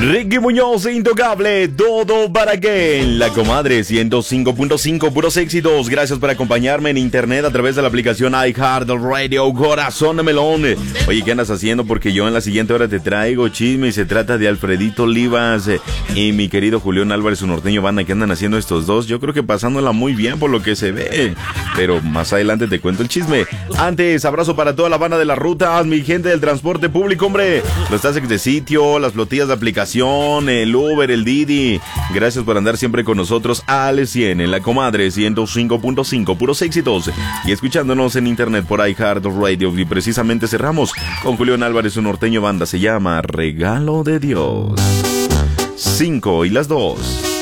Ricky Muñoz, Intocable, todo para que la comadre 105.5, puros éxitos. Gracias por acompañarme en internet a través de la aplicación iHeartRadio, Corazón de Melón. Oye, ¿qué andas haciendo? Porque yo en la siguiente hora te traigo chisme y se trata de Alfredito Olivas y mi querido Julián Álvarez, su norteño banda. ¿Qué andan haciendo estos dos? Yo creo que pasándola muy bien por lo que se ve, pero más adelante te cuento el chisme. Antes, abrazo para toda la banda de las rutas, mi gente del transporte público, hombre. Los taxis de sitio, las flotillas de aplicación, el Uber, el Didi. Gracias por andar siempre con nosotros al 100 en la comadre 105.5, puros éxitos. Y escuchándonos en internet por iHeartRadio. Y precisamente cerramos con Julián Álvarez, su norteño banda. Se llama Regalo de Dios. 5 y las 2.